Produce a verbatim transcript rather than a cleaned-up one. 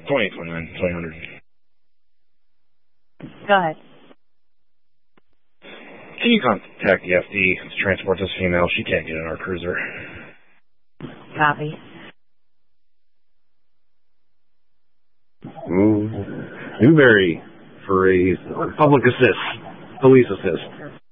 twenty, twenty-nine, twenty hundred. Go ahead. Can you contact the F D to transport this female? She can't get in our cruiser. Copy. Ooh. Newberry for a public assist, police assist.